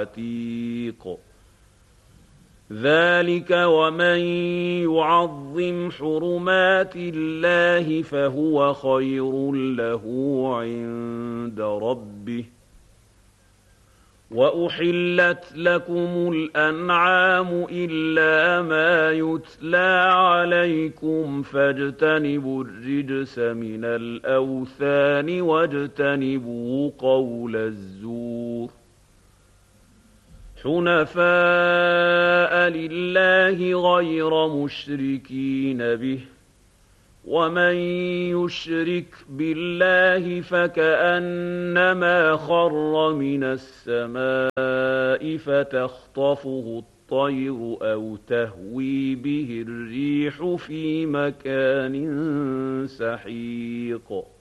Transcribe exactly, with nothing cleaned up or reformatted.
عتيق ذلك ومن يعظم حرمات الله فهو خير له عند ربه وأحلت لكم الأنعام إلا ما يتلى عليكم فاجتنبوا الرجس من الأوثان واجتنبوا قول الزور حنفاء لله غير مشركين به ومن يشرك بالله فكأنما خر من السماء فتخطفه الطير أو تهوي به الريح في مكان سحيق